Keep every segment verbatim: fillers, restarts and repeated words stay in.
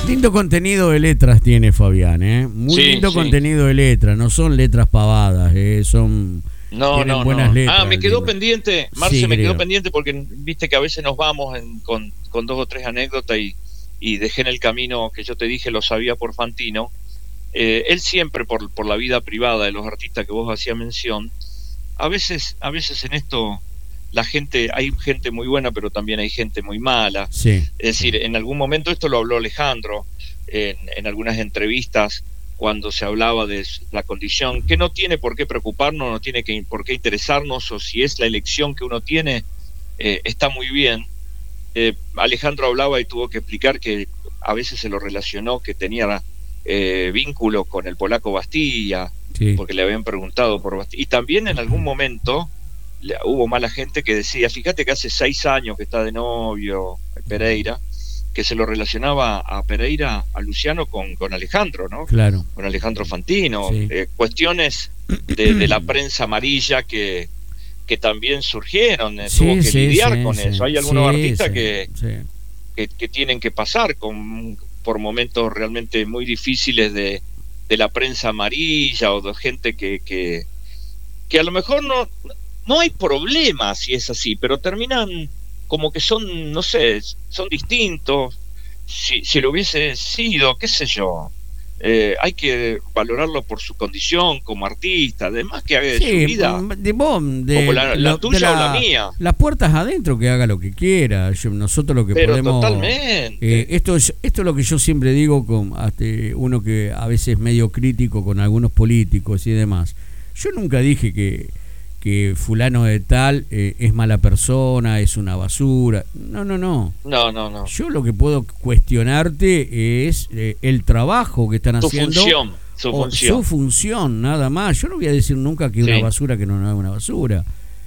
Lindo contenido de letras tiene Fabián, ¿eh? Muy sí, lindo sí. contenido de letras, no son letras pavadas, ¿eh? Son no, tienen no, buenas no. letras. Ah, me quedó lindo. pendiente, Marce, sí, me creo. quedó pendiente porque viste que a veces nos vamos en, con, con dos o tres anécdotas y, y dejé en el camino que yo te dije, lo sabía por Fantino. Eh, él siempre, por, por la vida privada de los artistas que vos hacías mención, a veces, a veces en esto la gente, hay gente muy buena, pero también hay gente muy mala. Sí, es decir, sí. en algún momento, esto lo habló Alejandro en, en algunas entrevistas, cuando se hablaba de la condición, que no tiene por qué preocuparnos, no tiene que, por qué interesarnos, o si es la elección que uno tiene, eh, está muy bien. Eh, Alejandro hablaba y tuvo que explicar que a veces se lo relacionó, que tenía eh, vínculo con el polaco Bastilla, sí. porque le habían preguntado por Bastilla. Y también en algún momento hubo mala gente que decía, fíjate que hace seis años que está de novio Pereira, que se lo relacionaba a Pereira, a Luciano con, con Alejandro, ¿no? Claro. Con Alejandro Fantino. Sí. Eh, cuestiones de, de la prensa amarilla que, que también surgieron, eh, sí, tuvo que sí, lidiar sí, con sí. eso. Hay algunos sí, artistas sí, que, sí. que, que tienen que pasar con, por momentos realmente muy difíciles de, de la prensa amarilla o de gente que, que, que a lo mejor no... No hay problema si es así, pero terminan como que son, no sé, son distintos. Si, si lo hubiese sido, qué sé yo, eh, hay que valorarlo por su condición como artista, además que haga de sí, su vida, de, vos, de, como la, la lo, tuya la, o la mía. Las puertas adentro, que haga lo que quiera. Yo, nosotros lo que pero podemos... totalmente. Eh, esto, es, esto es lo que yo siempre digo, con hasta uno que a veces es medio crítico con algunos políticos y demás. Yo nunca dije que... que fulano de tal eh, es mala persona, es una basura. No, no, no. No, no, no. Yo lo que puedo cuestionarte es eh, el trabajo que están tu haciendo. Función, su o función. Su función, nada más. Yo no voy a decir nunca que sí. una basura que no, no es una basura.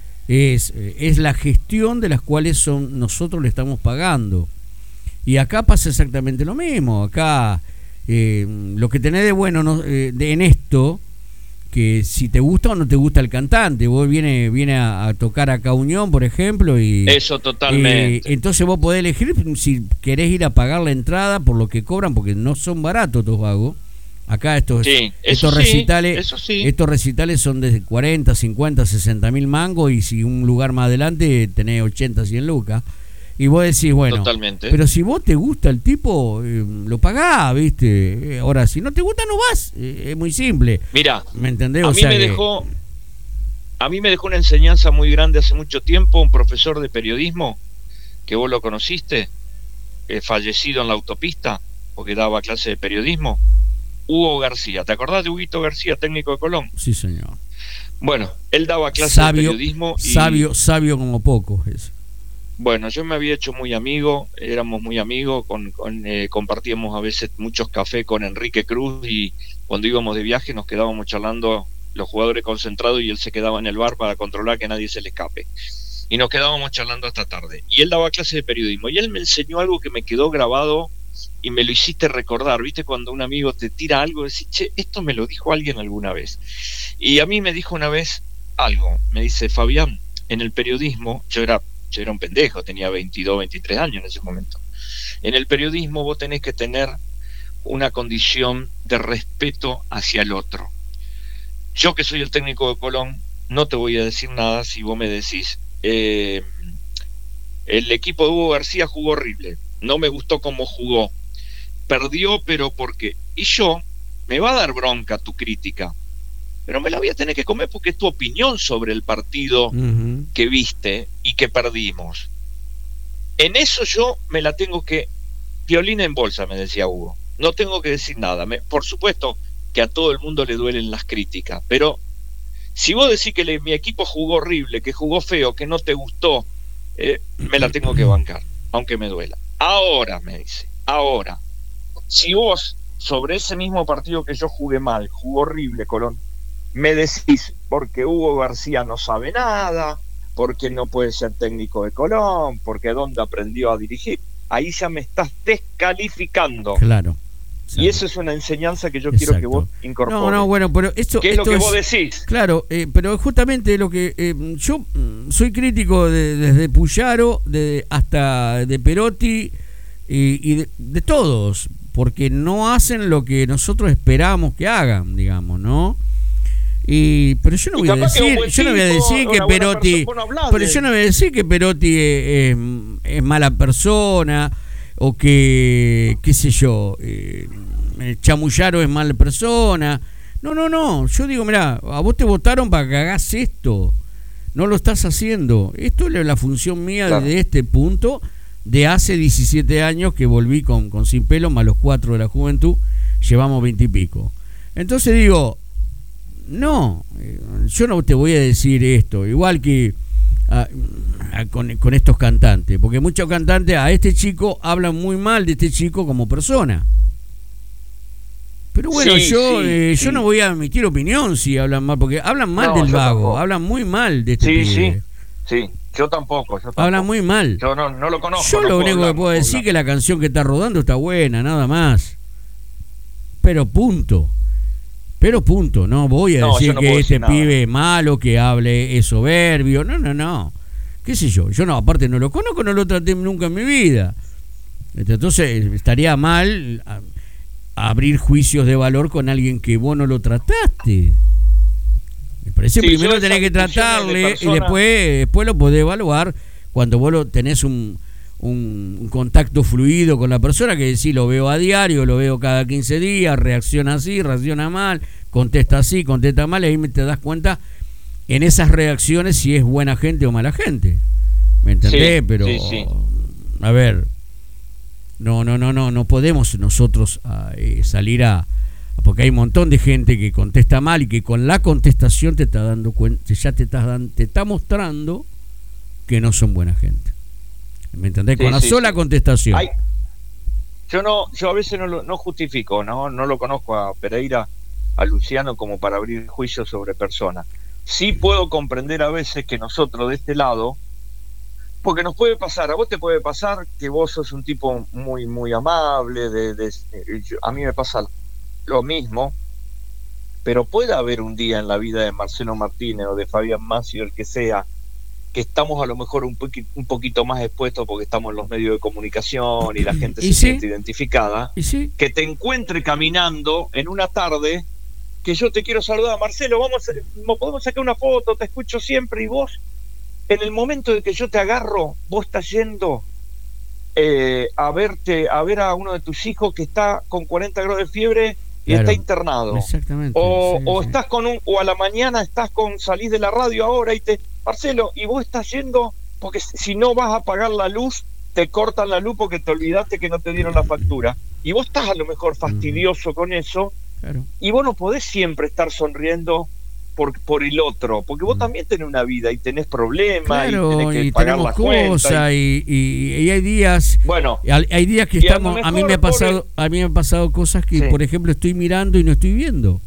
Es, es la gestión de las cuales son nosotros le estamos pagando. Y acá pasa exactamente lo mismo. Acá eh, lo que tenés de bueno no, eh, de, en esto... que si te gusta o no te gusta el cantante, vos viene viene a, a tocar acá Unión, por ejemplo, y eso totalmente. Eh, entonces vos podés elegir si querés ir a pagar la entrada por lo que cobran, porque no son baratos estos vagos. Acá estos sí, estos sí, recitales, sí. estos recitales son de cuarenta, cincuenta, sesenta mil mangos, y si un lugar más adelante tenés ochenta, cien lucas. Y vos decís, bueno, totalmente. Pero si vos te gusta el tipo, eh, lo pagás, ¿viste? Eh, ahora, si no te gusta, no vas. Eh, es muy simple. Mira, ¿me entendés? A o mí sea me que... dejó, a mí me dejó una enseñanza muy grande hace mucho tiempo, un profesor de periodismo, que vos lo conociste, eh, fallecido en la autopista, porque daba clase de periodismo, Hugo García. ¿Te acordás de Huguito García, técnico de Colón? Sí, señor. Bueno, él daba clase sabio, de periodismo. Y... Sabio, sabio como pocos eso. Bueno, yo me había hecho muy amigo, éramos muy amigos, con, con, eh, compartíamos a veces muchos cafés con Enrique Cruz, y cuando íbamos de viaje nos quedábamos charlando los jugadores concentrados y él se quedaba en el bar para controlar que nadie se le escape. Y nos quedábamos charlando hasta tarde. Y él daba clases de periodismo y él me enseñó algo que me quedó grabado y me lo hiciste recordar. ¿Viste? Cuando un amigo te tira algo, decís, che, esto me lo dijo alguien alguna vez. Y a mí me dijo una vez algo, me dice, Fabián, en el periodismo, yo era... yo era un pendejo, tenía veintidós, veintitrés años en ese momento. En el periodismo vos tenés que tener una condición de respeto hacia el otro. Yo, que soy el técnico de Colón, no te voy a decir nada si vos me decís, eh, el equipo de Hugo García jugó horrible, no me gustó cómo jugó, perdió, pero ¿por qué? Y yo, me va a dar bronca tu crítica, pero me la voy a tener que comer porque es tu opinión sobre el partido uh-huh. que viste y que perdimos. En eso yo me la tengo que... Violín en bolsa, me decía Hugo. No tengo que decir nada. Me, por supuesto que a todo el mundo le duelen las críticas, pero si vos decís que le, mi equipo jugó horrible, que jugó feo, que no te gustó, eh, me la tengo que bancar, aunque me duela. Ahora, me dice, ahora, si vos sobre ese mismo partido que yo jugué mal, jugó horrible Colón, me decís porque Hugo García no sabe nada, porque no puede ser técnico de Colón, porque dónde aprendió a dirigir, ahí ya me estás descalificando. Claro. Y eso es una enseñanza que yo Exacto. quiero que vos incorpores. No, no, bueno, pero esto, ¿Qué es esto lo que es, vos decís? Claro, eh, pero justamente lo que eh, yo soy crítico de, desde Puyaro de, hasta de Perotti, y, y de, de todos, porque no hacen lo que nosotros esperamos que hagan, digamos, ¿no? Y, pero yo no voy a decir, yo no voy a decir que Perotti, pero yo no voy a decir que Perotti es, es, es mala persona, o que, qué sé yo, eh, Chamullaro es mala persona. No, no, no. Yo digo, mirá, a vos te votaron para que hagas esto. No lo estás haciendo. Esto es la función mía, claro, desde este punto, de hace diecisiete años que volví con, con Sin Pelo, más los cuatro de la juventud, llevamos veinte y pico. Entonces digo, no, yo no te voy a decir esto, igual que a, a, con, con estos cantantes, porque muchos cantantes a este chico hablan muy mal de este chico como persona. Pero bueno, sí, yo sí, eh, sí. yo no voy a emitir opinión si hablan mal, porque hablan mal no, del Vago, tampoco. Hablan muy mal de este sí, pibe. Sí, sí, yo tampoco, yo tampoco. Hablan muy mal. Yo no, no lo conozco. Yo no lo puedo único hablar, que puedo no decir puedo es que la canción que está rodando está buena, nada más. Pero punto. Pero punto, no voy a no, decir no que este pibe es malo, que hable, es soberbio, no, no, no. ¿Qué sé yo? Yo no, aparte no lo conozco, no lo traté nunca en mi vida. Entonces estaría mal a, a abrir juicios de valor con alguien que vos no lo trataste. Me parece sí, primero tenés que tratarle de persona... y después, después lo podés evaluar cuando vos lo tenés un, un, un contacto fluido con la persona, que decís, lo veo a diario, lo veo cada quince días, reacciona así, reacciona mal, contesta así, contesta mal, y ahí te das cuenta en esas reacciones si es buena gente o mala gente. ¿Me entendés? Sí, Pero, sí, sí. a ver, no, no, no, no, no podemos nosotros a, eh, salir a, porque hay un montón de gente que contesta mal y que con la contestación te está dando cuenta, ya te estás dando, te está mostrando que no son buena gente. ¿Me entendés? Sí, con la sí, sola sí. contestación. Ay, yo no, yo a veces no lo no justifico, no, no lo conozco a Pereira, a Luciano, como para abrir juicios sobre personas. Sí puedo comprender a veces que nosotros de este lado, porque nos puede pasar, a vos te puede pasar que vos sos un tipo muy muy amable, de, de, de yo, a mí me pasa lo mismo, pero puede haber un día en la vida de Marcelo Martínez o de Fabián Macio, el que sea, que estamos a lo mejor un, poqui, un poquito más expuestos porque estamos en los medios de comunicación y la gente ¿Y se sí? siente identificada, ¿Y sí? que te encuentre caminando en una tarde, que yo te quiero saludar, Marcelo, vamos a, podemos sacar una foto, te escucho siempre, y vos, en el momento de que yo te agarro, vos estás yendo eh, a verte, a ver a uno de tus hijos que está con cuarenta grados de fiebre y claro, está internado. Exactamente. O, sí, o sí. estás con un, o a la mañana estás con, salís de la radio ahora y te, Marcelo, y vos estás yendo, porque si no vas a pagar la luz, te cortan la luz porque te olvidaste que no te dieron la factura. Y vos estás a lo mejor fastidioso mm. con eso. Claro. Y vos no podés siempre estar sonriendo por, por el otro, porque vos mm. también tenés una vida y tenés problemas, claro, y tenés que y pagar la cuenta y, y, y hay días bueno hay, hay días que estamos a, a mí me ha pasado el... a mí me han pasado cosas que sí. por ejemplo estoy mirando y no estoy viendo.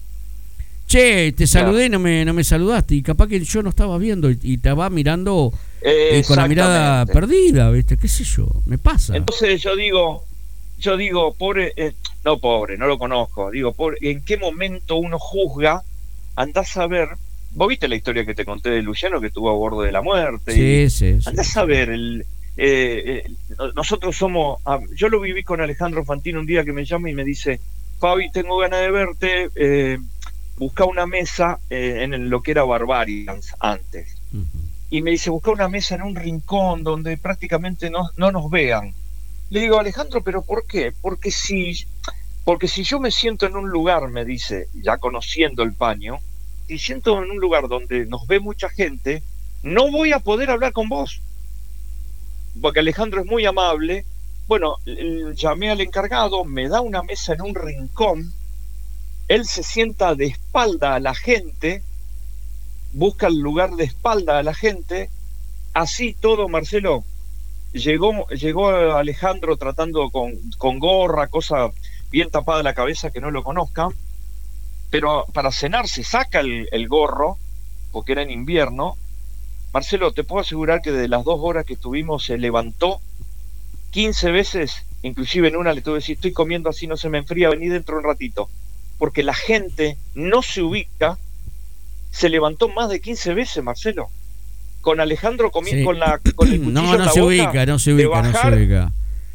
Che, te saludé y no me, no me saludaste, y capaz que yo no estaba viendo y, y te va mirando eh, con la mirada perdida, ¿viste? ¿Qué sé yo? Me pasa. Entonces yo digo, yo digo, pobre, eh, no pobre, no lo conozco, digo, pobre, ¿en qué momento uno juzga? Andás a ver, vos viste la historia que te conté de Luciano, que estuvo a bordo de la muerte. Sí, sí, sí. Andás a ver, el, eh, eh, nosotros somos, ah, yo lo viví con Alejandro Fantino un día que me llama y me dice, Fabi, tengo ganas de verte, eh, busca una mesa eh, en lo que era Barbarians antes. Uh-huh. Y me dice, busca una mesa en un rincón donde prácticamente no, no nos vean. Le digo, Alejandro, ¿pero por qué? Porque si, porque si yo me siento en un lugar, me dice, ya conociendo el paño, si siento en un lugar donde nos ve mucha gente, no voy a poder hablar con vos. Porque Alejandro es muy amable. Bueno, llamé al encargado, me da una mesa en un rincón, él se sienta de espalda a la gente, busca el lugar de espalda a la gente, así todo, Marcelo, llegó llegó Alejandro tratando con, con gorra, cosa bien tapada la cabeza que no lo conozcan, pero para cenar se saca el, el gorro, porque era en invierno. Marcelo, te puedo asegurar que de las dos horas que estuvimos se levantó quince veces, inclusive en una le tuve que decir, estoy comiendo así, no se me enfría, vení dentro un ratito, porque la gente no se ubica. Se levantó más de quince veces, Marcelo, con Alejandro comiendo sí. con la con el cuchillo no, no en la se boca, ubica, no se ubica, bajar, no se ubica.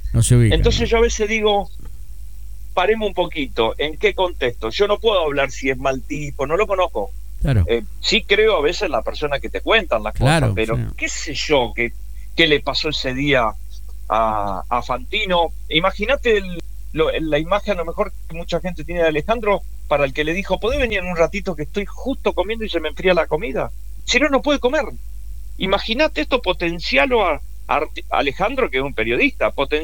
No se ubica. Entonces ¿no? yo a veces digo, paremos un poquito, ¿en qué contexto? Yo no puedo hablar si es mal tipo, no lo conozco. Claro, Eh, sí creo a veces en las personas que te cuentan las claro. cosas, pero Sí. qué sé yo, qué, qué le pasó ese día a, a Fantino. Imagínate el- lo- la imagen a lo mejor que mucha gente tiene de Alejandro, para el que le dijo, ¿podés venir en un ratito que estoy justo comiendo y se me enfría la comida? Si no, no puede comer. Imagínate esto, potencialo a, a Alejandro, que es un periodista, potencialo